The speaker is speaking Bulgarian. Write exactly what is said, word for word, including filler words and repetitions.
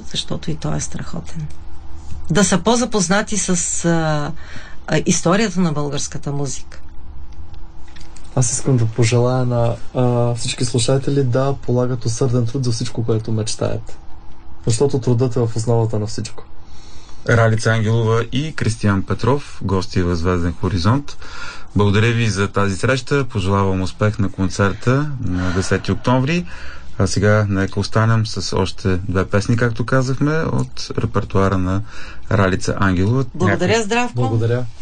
защото и той е страхотен. Да са по-запознати с а, а, историята на българската музика. Аз искам да пожелая на а, всички слушатели да полагат усърден труд за всичко, което мечтаят. Защото трудът е в основата на всичко. Ралица Ангелова и Кристиян Петров, гости в Звезден хоризонт. Благодаря ви за тази среща. Пожелавам успех на концерта на десети октомври. А сега нека останем с още две песни, както казахме, от репертуара на Ралица Ангелова. Благодаря, Здравко! Благодаря.